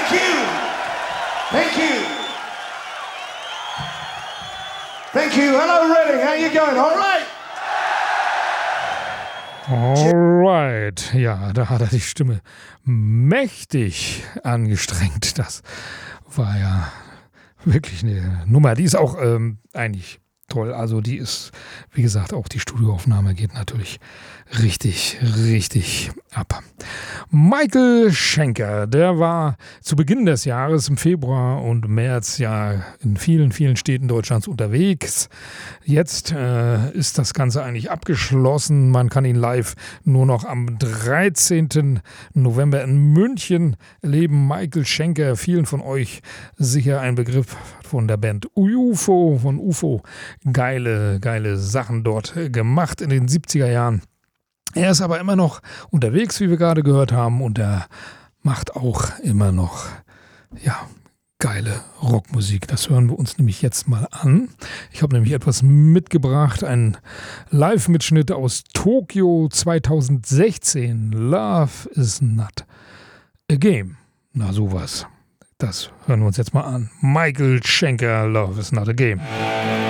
Thank you. Thank you. Thank you. Hello, Reading. How you going? All right. Alright, ja, da hat er die Stimme mächtig angestrengt. Das war ja wirklich eine Nummer. Die ist auch eigentlich toll. Also die ist, wie gesagt, auch die Studioaufnahme geht natürlich richtig ab. Michael Schenker, der war zu Beginn des Jahres im Februar und März ja in vielen Städten Deutschlands unterwegs. Jetzt ist das Ganze eigentlich abgeschlossen. Man kann ihn live nur noch am 13. November in München erleben. Michael Schenker, vielen von euch sicher ein Begriff von der Band UFO, von UFO. Geile Sachen dort gemacht in den 70er Jahren. Er ist aber immer noch unterwegs, wie wir gerade gehört haben, und er macht auch immer noch, geile Rockmusik. Das hören wir uns nämlich jetzt mal an. Ich habe nämlich etwas mitgebracht, einen Live-Mitschnitt aus Tokio 2016. Love is not a game. Na sowas. Das hören wir uns jetzt mal an. Michael Schenker, Love is not a game.